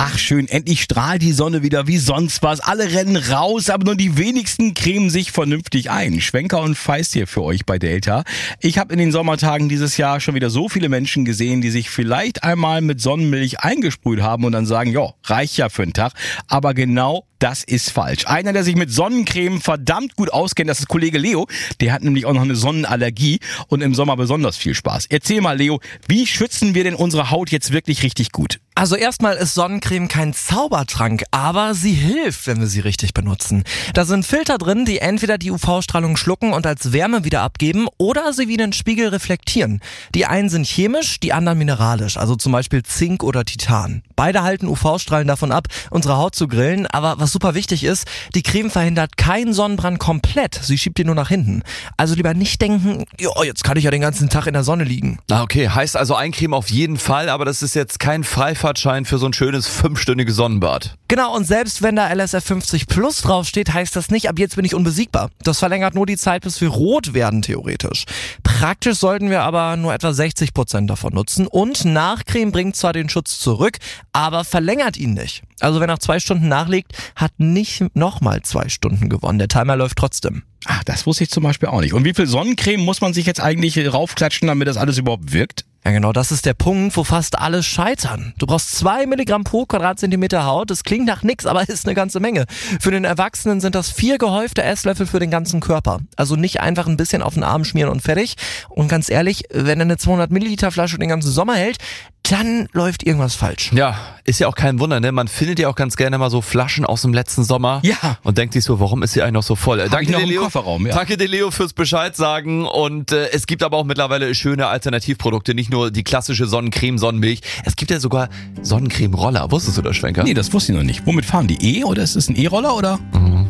Ach schön, endlich strahlt die Sonne wieder wie sonst was. Alle rennen raus, aber nur die wenigsten cremen sich vernünftig ein. Schwenker und Feist hier für euch bei Delta. Ich habe in den Sommertagen dieses Jahr schon wieder so viele Menschen gesehen, die sich vielleicht einmal mit Sonnenmilch eingesprüht haben und dann sagen, ja, reicht ja für einen Tag. Aber genau das ist falsch. Einer, der sich mit Sonnencreme verdammt gut auskennt, das ist Kollege Leo. Der hat nämlich auch noch eine Sonnenallergie und im Sommer besonders viel Spaß. Erzähl mal, Leo, wie schützen wir denn unsere Haut jetzt wirklich richtig gut? Also erstmal ist Sonnencreme kein Zaubertrank, aber sie hilft, wenn wir sie richtig benutzen. Da sind Filter drin, die entweder die UV-Strahlung schlucken und als Wärme wieder abgeben oder sie wie einen Spiegel reflektieren. Die einen sind chemisch, die anderen mineralisch, also zum Beispiel Zink oder Titan. Beide halten UV-Strahlen davon ab, unsere Haut zu grillen, aber was super wichtig ist, die Creme verhindert keinen Sonnenbrand komplett, sie schiebt ihn nur nach hinten. Also lieber nicht denken, jo, jetzt kann ich ja den ganzen Tag in der Sonne liegen. Okay, heißt also eincremen auf jeden Fall, aber das ist jetzt kein Freifahrtschein für so ein schönes 5-stündiges Sonnenbad. Genau, und selbst wenn da LSF 50 Plus draufsteht, heißt das nicht, ab jetzt bin ich unbesiegbar. Das verlängert nur die Zeit, bis wir rot werden, theoretisch. Praktisch sollten wir aber nur etwa 60% davon nutzen und Nachcreme bringt zwar den Schutz zurück, aber verlängert ihn nicht. Also wer nach 2 Stunden nachlegt, hat nicht nochmal 2 Stunden gewonnen. Der Timer läuft trotzdem. Ach, das wusste ich zum Beispiel auch nicht. Und wie viel Sonnencreme muss man sich jetzt eigentlich raufklatschen, damit das alles überhaupt wirkt? Ja genau, das ist der Punkt, wo fast alle scheitern. Du brauchst 2 Milligramm pro Quadratzentimeter Haut. Das klingt nach nix, aber ist eine ganze Menge. Für den Erwachsenen sind das 4 gehäufte Esslöffel für den ganzen Körper. Also nicht einfach ein bisschen auf den Arm schmieren und fertig. Und ganz ehrlich, wenn eine 200 Milliliter Flasche den ganzen Sommer hält, dann läuft irgendwas falsch. Ja, ist ja auch kein Wunder, ne? Man findet ja auch ganz gerne mal so Flaschen aus dem letzten Sommer. Ja. Und denkt sich so, warum ist sie eigentlich noch so voll? Danke dir, Leo. Kofferraum, ja. Danke dir, Leo, fürs Bescheid sagen. Und es gibt aber auch mittlerweile schöne Alternativprodukte, nicht nur die klassische Sonnencreme, Sonnenmilch. Es gibt ja sogar Sonnencreme-Roller. Wusstest du das, Schwenker? Nee, das wusste ich noch nicht. Womit fahren die? E oder ist es ein E-Roller oder?